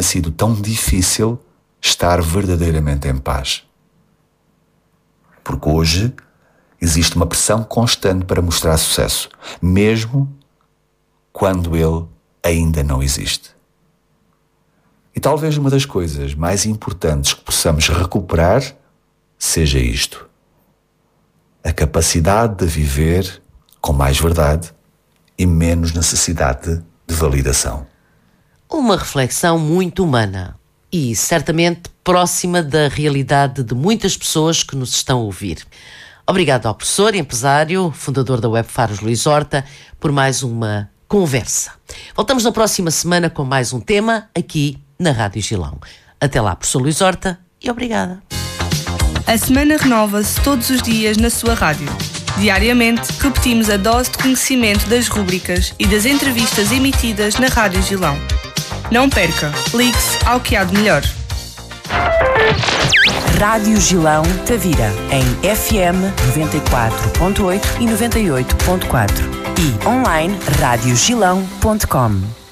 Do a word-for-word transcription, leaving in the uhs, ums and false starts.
sido tão difícil estar verdadeiramente em paz. Porque hoje existe uma pressão constante para mostrar sucesso, mesmo quando ele ainda não existe. E talvez uma das coisas mais importantes que possamos recuperar seja isto: a capacidade de viver com mais verdade e menos necessidade de validação. Uma reflexão muito humana e certamente próxima da realidade de muitas pessoas que nos estão a ouvir. Obrigado ao professor, empresário, fundador da Web Faros, Luís Horta, por mais uma conversa. Voltamos na próxima semana com mais um tema aqui na Rádio Gilão. Até lá, professor Luís Horta, e obrigada. A semana renova-se todos os dias na sua rádio. Diariamente, repetimos a dose de conhecimento das rúbricas e das entrevistas emitidas na Rádio Gilão. Não perca, ligue-se ao que há de melhor. Rádio Gilão Tavira, em F M noventa e quatro ponto oito e noventa e oito ponto quatro e online rádio gilão ponto com.